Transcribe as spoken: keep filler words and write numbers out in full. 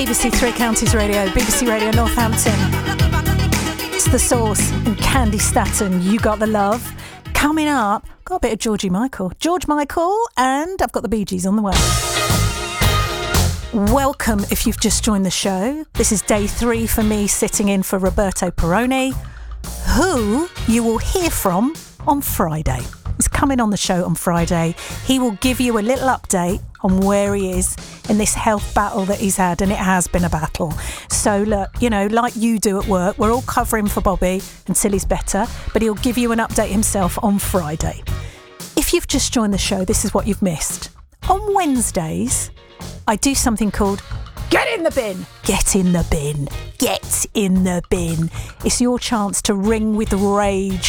B B C Three Counties Radio, B B C Radio Northampton. It's The Source and Candy Staton, You Got the Love. Coming up, got a bit of Georgie Michael. George Michael, and I've got the Bee Gees on the way. Welcome if you've just joined the show. This is day three for me sitting in for Roberto Perrone, who you will hear from on Friday. He's coming on the show on Friday. He will give you a little update on where he is in this health battle that he's had, and it has been a battle. So look, you know, like you do at work, we're all covering for Bobby until he's better, but he'll give you an update himself on Friday. If you've just joined the show, this is what you've missed. On Wednesdays, I do something called Get in the Bin. Get in the bin. Get in the bin. It's your chance to ring with rage